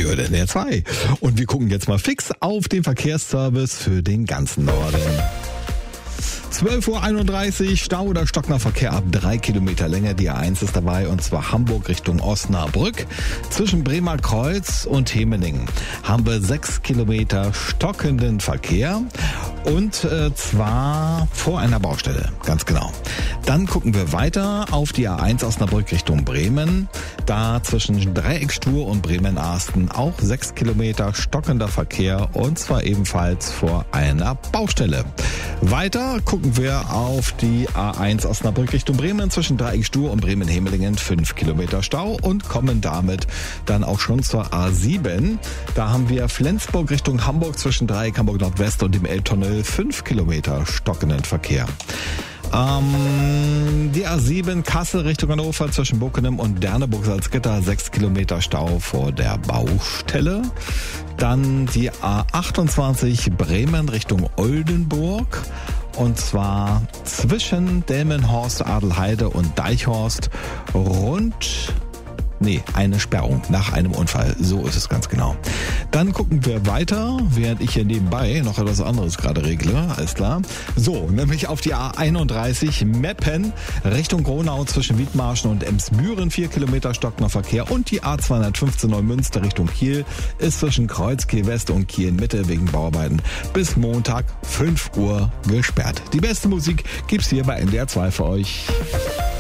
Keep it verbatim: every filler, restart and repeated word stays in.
Radio N D R zwei. Und wir gucken jetzt mal fix auf den Verkehrsservice für den ganzen Norden. zwölf Uhr einunddreißig, Stau oder stockender Verkehr ab drei Kilometer Länge. Die A eins ist dabei und zwar Hamburg Richtung Osnabrück. Zwischen Bremer Kreuz und Hemeningen haben wir sechs Kilometer stockenden Verkehr und äh, zwar vor einer Baustelle, ganz genau. Dann gucken wir weiter auf die A eins Osnabrück Richtung Bremen. Da zwischen Dreieckstur und Bremen-Arsten auch sechs Kilometer stockender Verkehr und zwar ebenfalls vor einer Baustelle. Weiter gucken wir auf die A eins Osnabrück Richtung Bremen zwischen Dreieckstur und Bremen-Hemelingen, fünf Kilometer Stau und kommen damit dann auch schon zur A sieben. Da haben wir Flensburg Richtung Hamburg zwischen Dreieck Hamburg Nordwest und dem Elbtunnel, fünf Kilometer stockenden Verkehr. Ähm, die A sieben Kassel Richtung Hannover zwischen Bockenem und Derneburg-Salzgitter, sechs Kilometer Stau vor der Baustelle. Dann die A achtundzwanzig Bremen Richtung Oldenburg. Und zwar zwischen Delmenhorst, Adelheide und Deichhorst rund... Nee, eine Sperrung nach einem Unfall. So ist es ganz genau. Dann gucken wir weiter, während ich hier nebenbei noch etwas anderes gerade regle. Alles klar. So, nämlich auf die A einunddreißig Meppen Richtung Gronau zwischen Wiedmarschen und Emsbüren. vier Kilometer stockender Verkehr. Und die A zweihundertfünfzehn Neumünster Richtung Kiel ist zwischen Kreuz, Kiel West und Kiel Mitte wegen Bauarbeiten bis Montag fünf Uhr gesperrt. Die beste Musik gibt's hier bei N D R zwei für euch.